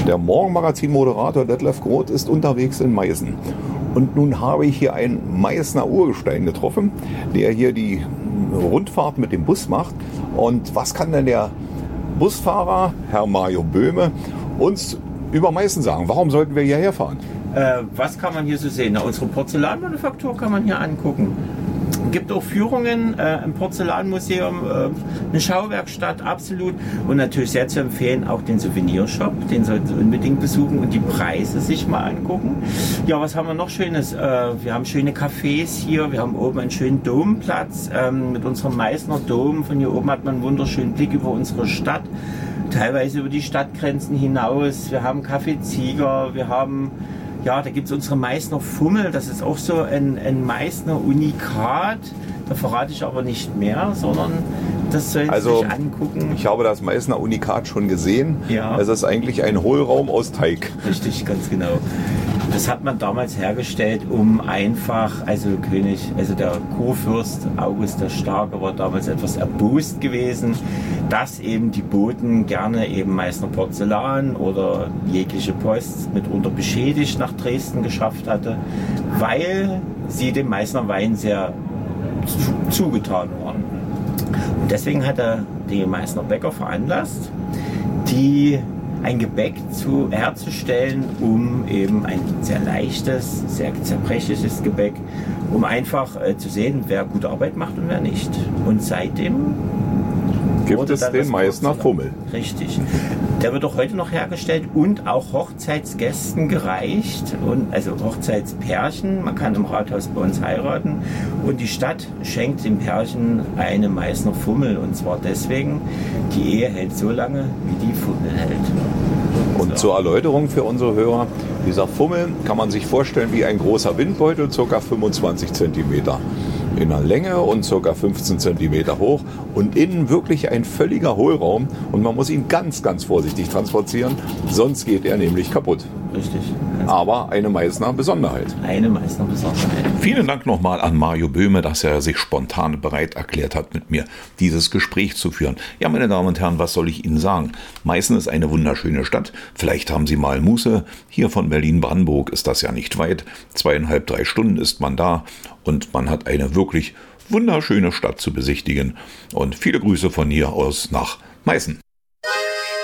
Der Morgenmagazin-Moderator Detlef Groth ist unterwegs in Meißen. Und nun habe ich hier einen Meißner Urgestein getroffen, der hier die Rundfahrt mit dem Bus macht. Und was kann denn der Busfahrer, Herr Mario Böhme, uns über Meißen sagen? Warum sollten wir hierher fahren? Was kann man hier so sehen? Na, unsere Porzellanmanufaktur kann man hier angucken. Es gibt auch Führungen im Porzellanmuseum, eine Schauwerkstatt, absolut. Und natürlich sehr zu empfehlen, auch den Souvenirshop, den sollten Sie unbedingt besuchen und die Preise sich mal angucken. Ja, was haben wir noch Schönes? Wir haben schöne Cafés hier, wir haben oben einen schönen Domplatz mit unserem Meißner Dom. Von hier oben hat man einen wunderschönen Blick über unsere Stadt, teilweise über die Stadtgrenzen hinaus. Wir haben Café Zieger, wir haben... Ja, da gibt es unsere Meißner Fummel, das ist auch so ein Meißner Unikat. Da verrate ich aber nicht mehr, sondern das sollen Sie sich angucken. Ich habe das Meißner Unikat schon gesehen. Ja. Es ist eigentlich ein Hohlraum aus Teig. Richtig, ganz genau. Das hat man damals hergestellt, um einfach, der Kurfürst August der Starke war damals etwas erbost gewesen, dass eben die Boten gerne eben Meißner Porzellan oder jegliche Post mitunter beschädigt nach Dresden geschafft hatte, weil sie dem Meißner Wein sehr zugetan waren. Und deswegen hat er die Meißner Bäcker veranlasst, ein Gebäck herzustellen, um eben ein sehr leichtes, sehr zerbrechliches Gebäck, um einfach zu sehen, wer gute Arbeit macht und wer nicht. Und seitdem gibt es den Meißner Fummel. Richtig. Der wird auch heute noch hergestellt und auch Hochzeitsgästen gereicht, also Hochzeitspärchen. Man kann im Rathaus bei uns heiraten und die Stadt schenkt dem Pärchen eine Meißner Fummel, und zwar deswegen, die Ehe hält so lange, wie die Fummel hält. Und zur Erläuterung für unsere Hörer, dieser Fummel kann man sich vorstellen wie ein großer Windbeutel, ca. 25 cm in der Länge und ca. 15 cm hoch und innen wirklich ein völliger Hohlraum, und man muss ihn ganz, ganz vorsichtig transportieren, sonst geht er nämlich kaputt. Richtig. Aber eine Meißner Besonderheit. Eine Meißner Besonderheit. Vielen Dank nochmal an Mario Böhme, dass er sich spontan bereit erklärt hat, mit mir dieses Gespräch zu führen. Ja, meine Damen und Herren, was soll ich Ihnen sagen? Meißen ist eine wunderschöne Stadt. Vielleicht haben Sie mal Muße. Hier von Berlin-Brandenburg ist das ja nicht weit. 2,5, 3 Stunden ist man da und man hat eine wirklich wunderschöne Stadt zu besichtigen. Und viele Grüße von hier aus nach Meißen.